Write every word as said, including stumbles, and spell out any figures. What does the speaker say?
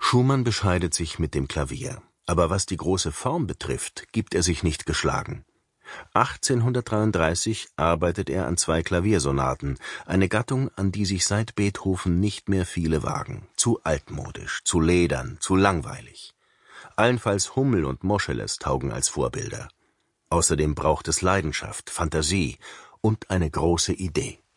Schumann bescheidet sich mit dem Klavier, aber was die große Form betrifft, gibt er sich nicht geschlagen. achtzehnhundertdreiunddreißig arbeitet er an zwei Klaviersonaten, eine Gattung, an die sich seit Beethoven nicht mehr viele wagen. Zu altmodisch, zu ledern, zu langweilig. Allenfalls Hummel und Moscheles taugen als Vorbilder. Außerdem braucht es Leidenschaft, Fantasie und eine große Idee.